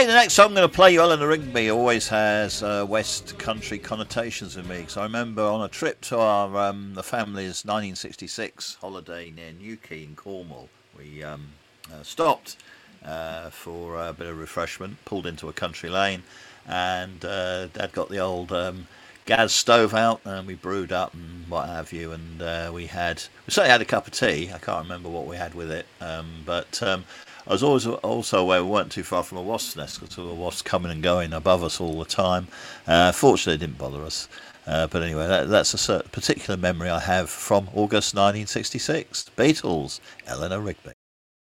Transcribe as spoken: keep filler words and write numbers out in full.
Okay, the next song I'm going to play you, Eleanor Rigby, always has uh, West Country connotations with me. Because I remember on a trip to our um, the family's nineteen sixty-six holiday near Newquay in Cornwall, we um, uh, stopped uh, for a bit of refreshment, pulled into a country lane, and uh, Dad got the old um, gas stove out, and we brewed up and what have you, and uh, we had we certainly had a cup of tea. I can't remember what we had with it, um, but um, I was always also aware we weren't too far from a wasp's nest because there were wasps coming and going above us all the time. Uh, fortunately, it didn't bother us. Uh, but anyway, that, that's a certain particular memory I have from August nineteen sixty-six. Beatles, Eleanor Rigby.